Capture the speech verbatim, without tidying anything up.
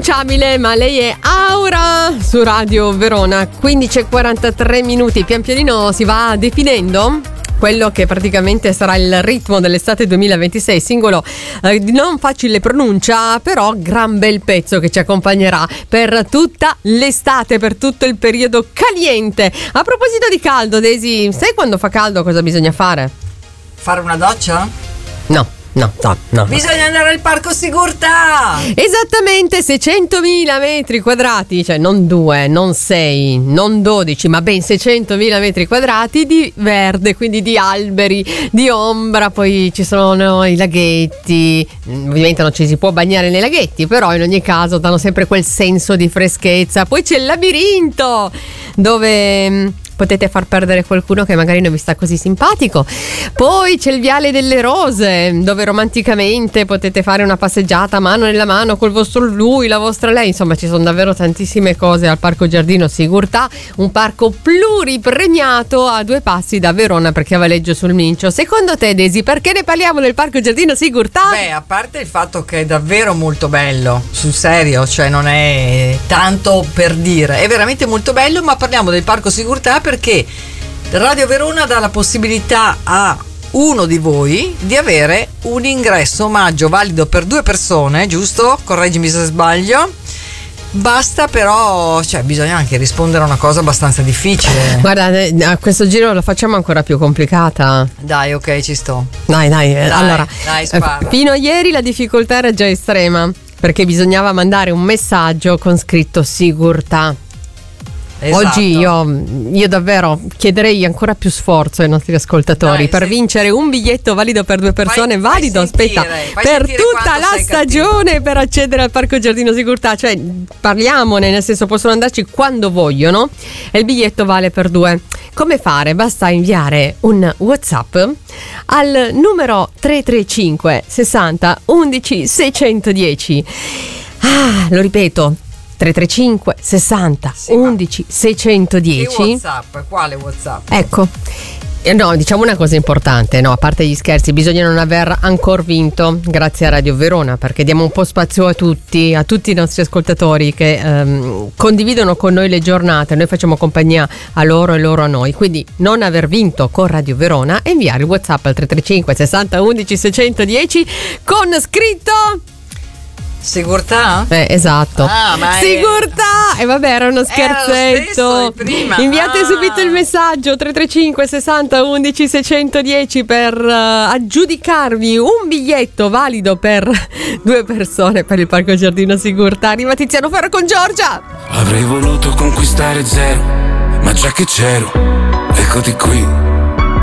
irrinunciabile, ma lei è Aura su Radio Verona. quindici e quarantatré minuti, pian pianino si va definendo quello che praticamente sarà il ritmo dell'estate duemilaventisei, singolo eh, di non facile pronuncia, però gran bel pezzo che ci accompagnerà per tutta l'estate, per tutto il periodo caliente. A proposito di caldo, Daisy, sai quando fa caldo cosa bisogna fare? Fare una doccia? No. No, no, no. Bisogna andare al Parco Sigurtà! Esattamente, seicentomila metri quadrati, cioè non due, non sei, non dodici, ma ben seicentomila metri quadrati di verde, quindi di alberi, di ombra. Poi ci sono i laghetti, ovviamente non ci si può bagnare nei laghetti, però in ogni caso danno sempre quel senso di freschezza. Poi c'è il labirinto, dove potete far perdere qualcuno che magari non vi sta così simpatico. Poi c'è il Viale delle Rose, dove romanticamente potete fare una passeggiata mano nella mano col vostro lui, la vostra lei. Insomma, ci sono davvero tantissime cose al Parco Giardino Sigurtà, un parco pluripremiato a due passi da Verona, per Chiavaleggio sul Mincio. Secondo te, Desi, perché ne parliamo del Parco Giardino Sigurtà? Beh, a parte il fatto che è davvero molto bello, sul serio, cioè non è tanto per dire, è veramente molto bello, ma parliamo del Parco Sigurtà perché Radio Verona dà la possibilità a uno di voi di avere un ingresso omaggio valido per due persone, giusto? Correggimi se sbaglio. Basta però, cioè bisogna anche rispondere a una cosa abbastanza difficile. Guarda, a questo giro la facciamo ancora più complicata. Dai, ok, ci sto. Dai, dai, dai allora, dai, spara. Fino a ieri la difficoltà era già estrema, perché bisognava mandare un messaggio con scritto Sigurtà. Esatto. Oggi io, io davvero chiederei ancora più sforzo ai nostri ascoltatori. Dai, per se... vincere un biglietto valido per due persone, fai, valido, fai sentire, aspetta, per tutta la stagione cattivo. Per accedere al Parco Giardino Sigurtà, cioè parliamone, nel senso possono andarci quando vogliono e il biglietto vale per due. Come fare? Basta inviare un WhatsApp al numero tre tre cinque sessanta undici seicentodieci. Ah, lo ripeto, tre tre cinque sessanta sì, undici seicentodieci. Che WhatsApp? Quale WhatsApp? Ecco, no, diciamo una cosa importante, no, a parte gli scherzi, bisogna non aver ancora vinto, grazie a Radio Verona, perché diamo un po' spazio a tutti, a tutti i nostri ascoltatori che ehm, condividono con noi le giornate, noi facciamo compagnia a loro e loro a noi, quindi non aver vinto con Radio Verona e inviare il WhatsApp al tre tre cinque sessanta undici seicentodieci con scritto Sigurtà? Eh, esatto. Ah, ma Sigurtà! E eh, vabbè, era uno scherzetto. Prima. Inviate ah. subito il messaggio tre tre cinque sessanta undici seicentodieci per uh, aggiudicarvi un biglietto valido per due persone per il Parco Giardino Sigurtà. Arriva Tiziano Ferro con Giorgia. Avrei voluto conquistare zero, ma già che c'ero, eccoti qui.